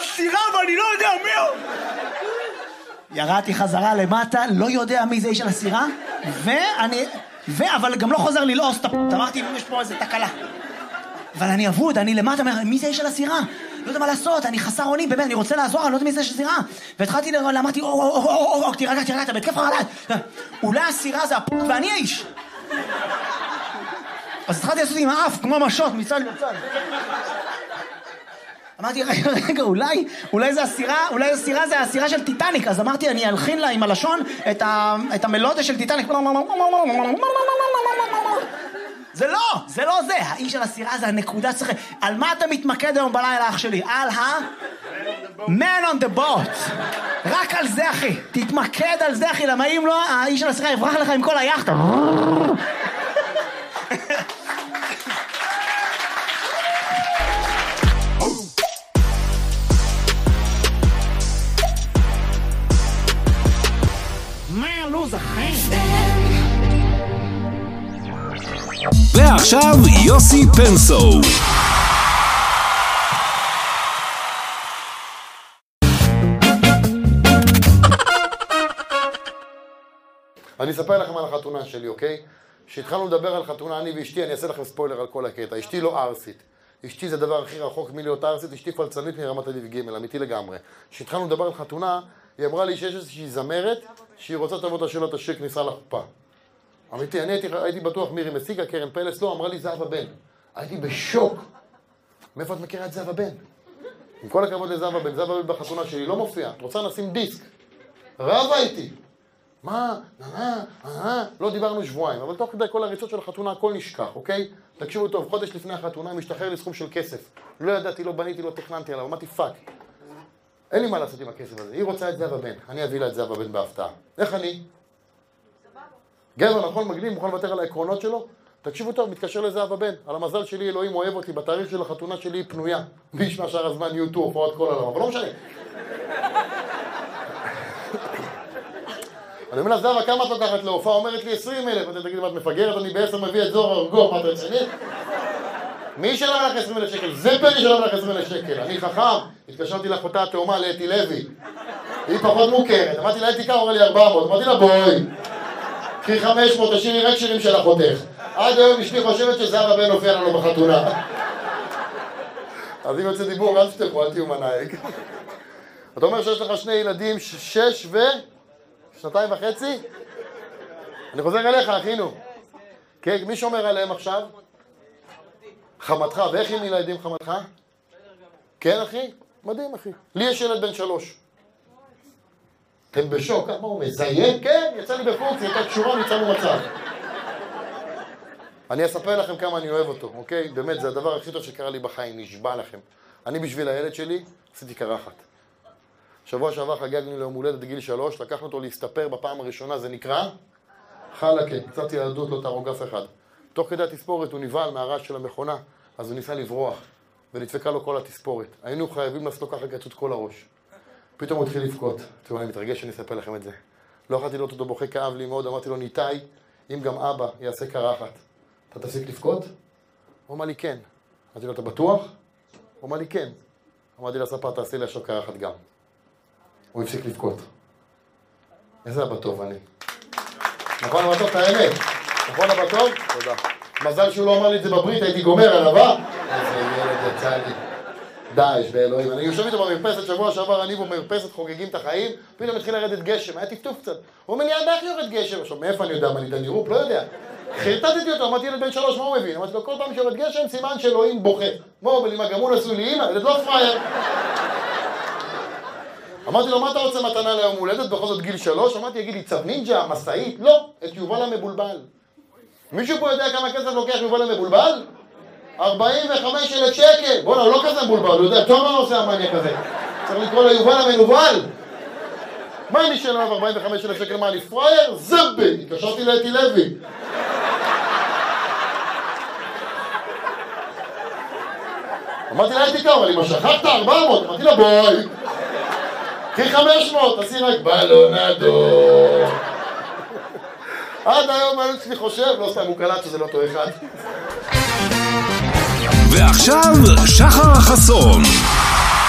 סירה ואני לא יודע מי הוא. ירדתי חזרה למטה, לא יודע מי זה איש על הסירה, אבל גם לא חוזר ללעוס את הפות. אמרתי, יש פה איזה תקלה. אבל אני אבוד, אני למטה, מי זה איש על הסירה? לא יודע מה לעשות, אני חסר אונים, באמת, אני רוצה לעזור, אני לא יודע מי זה איש על הסירה. והתחלתי, אמרתי, תירגע, אתה בהתקף חרדה. אולי הסירה זה הפות ואני האיש. אז התחלתי לעשות עם האף, כמו משות, מצד לצד. אמרתי, רגע, אולי זה הסירה זה הסירה של טיטניק. אז אמרתי, אני אלחין לה עם הלשון את המלודיה של טיטניק. זה לא זה. האיש של הסירה זה הנקודה צריך. על מה אתה מתמקד היום בלילה, אח שלי? על man on the boat. רק על זה, אחי. תתמקד על זה, אחי. למה אם לא, האיש של הסירה יברח לך עם כל היחד. ועכשיו יוסי פנסו. אני אספר לכם על החתונה שלי, אוקיי? כשהתחלנו לדבר על חתונה, אני ואשתי, אני אעשה לכם ספוילר על כל הקטע. אשתי לא ארסית. אשתי זה הדבר הכי רחוק מלהיות ארסית, אשתי פלצנית מרמת אביב ג', אמיתי לגמרי. כשהתחלנו לדבר על חתונה, היא אמרה לי שיש איזושהי זמרת שהיא רוצה תבוא את השאלה את השיר כניסה לחופה. אמיתי, אני הייתי בטוח מירי מסיגה, קרן פלס, לא, אמרה לי זהבה בן. הייתי בשוק. מאיפה את מכירה את זהבה בן? עם כל הכבוד לזהבה בן, זהבה בן בחתונה שלי לא מופיעה. את רוצה נשים דיסק. רבה איתי. מה? לא דיברנו שבועיים, אבל תוך כדי כל הריצות של החתונה הכל נשכח, אוקיי? תקשיבו טוב, חודש לפני החתונה משתחרר לי סכום של כסף. לא ידעתי, לא בניתי, לא תכננתי עליו, אמרתי פאק. אין לי מה לעשות עם הכסף הזה. היא רוצה את זהבה בן, אני אביא לה את זהבה בן בהפתעה. איך אני? גבר נכון, מגניב, מוכן לוותר על העקרונות שלו? תקשיבו טוב, מתקשר לזהבה בן. על המזל שלי, אלוהים אוהב אותי, בתאריך של החתונה שלי היא פנויה. בישמע שער הזמן יהיו הופעות כל העולם, אבל לא משנה. אני אומר לה, זהבה, כמה את לוקחת להופעה? אומרת לי 20,000. אתה תגיד, מה את מפגרת? אני ב10 מביא את זוהר ארגוב, מה אתה רצינית? מי שלם לך 20,000 שקל? זה פני שלם לך 20,000 שקל. אני חכם, התקשרתי לאחותה התאומה לאתי לוי. היא פחות מוכרת. אמרתי לה, אתי כמה, אומר לי 400. אמרתי לה, בואי. קחי 500, תשאירי רק שירים של אחותך. עד היום אשתי חושבת שזהבה בן הופיע לנו בחתונה. אז אם יוצא דיבור, אל תפתחו, אל תהיו מנהיג. אתה אומר שיש לך שני ילדים, 6 ו2.5? אני חוזר אליך, אחינו. כן, מי שומר עליהם עכשיו? חמתך, ואיך עם ילדים חמתך? כן, אחי? מדהים, אחי. לי יש ילד בן 3. אתם בשוק, מה הוא מזיין? כן, יצא לי בפונקציה, הייתה קשורה, ניצלנו מצב. אני אספר לכם כמה אני אוהב אותו, אוקיי? באמת, זה הדבר הכי טוב שקרה לי בחיים, נשבע לכם. אני בשביל הילד שלי, עשיתי קרחת. שבוע שעבר חגגנו ליום הולדת בגיל 3, לקחנו אותו להסתפר בפעם הראשונה, זה נקרא? חלקה, קצת ילדות, לא תהרוג אף אחד. תוך כדי התספורת הוא נבהל מהרעש של המכונה, אז הוא ניסה לברוח, ונדפקה לו כל התספורת. היינו חייבים לעשות לו ככה קצות כל הראש. פתאום הוא התחיל לבכות. תראו, אני מתרגש שאני אספר לכם את זה. לא יכולתי לראות אותו בוכה, כאב לי מאוד, אמרתי לו, ניתאי, אם גם אבא יעשה קרחת, אתה תפסיק לבכות? הוא אמר לי, כן. אמרתי לו, אתה בטוח? הוא אמר לי, כן. אמרתי לו, ספר, תעשי לי עכשיו קרחת גם. הוא הפסיק לבכות. איזה אבא טוב אני. נכון אבא טוב, את האמת? נכון אבא טוב? תודה. מזל שהוא לא אמר לי את זה בברית, הייתי גומר עליו, אה? איזה ילד יצא לי. דאעש באלוהים. אני יושב איתו במרפסת, שבוע שעבר אני במרפסת, חוגגים את החיים, פתאום התחיל לרדת גשם, היה טפטוף קצת. הוא אומר לי, איך יורד גשם? עכשיו, מאיפה אני יודע? מה, אני דני רופ? לא יודע. חרטטתי אותו, אמרתי ילד בן 3, מה הוא מבין? אמרתי לו, כל פעם שיורד גשם, סימן שאלוהים בוכה. מה הוא אומר לי, מה, גם הוא נשוי לי, אמא? ילד לא פרייר. אמרתי לו, מה אתה רוצה מתנה ליום הולדת? בכל זאת גיל 3? אמרתי, יגיד לי, צו נינג'ה, מסעית? לא, את יובל המבולבל. מישהו פה יודע כמה כסף לוקח יובל המבולבל? 45,000 שקל. בוא'נה, הוא לא כזה מבולבל, הוא יודע, טוב מה עושה המניה כזה. צריך לקרוא לו יובל המנובל. מה אני שאלה 45,000 שקל? מה, אני פרייר? זבל! התקשרתי לאתי לוי. אמרתי לה, הייתי כמה, אבל אם שכחת 400, אמרתי לה, בואי. קחי 500, תעשי רק בלונדו. עד היום אני שלי חושב, לא סתם, הוא קלט שזה לא אותו אחד. ועכשיו, שחר חסון.